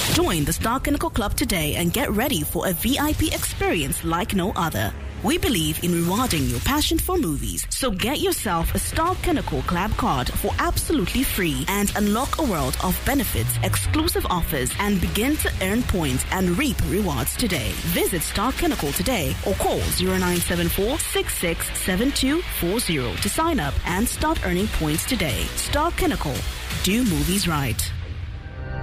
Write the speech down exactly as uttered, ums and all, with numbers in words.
Join the Star Kinnickle Club today and get ready for a V I P experience like no other. We believe in rewarding your passion for movies, so get yourself a Star Kinnickle Club card for absolutely free and unlock a world of benefits, exclusive offers, and begin to earn points and reap rewards today. Visit Star Kinnickle today or call zero nine seven four, six six seven two four zero to sign up and start earning points today. Star Kinnickle. Do movies right.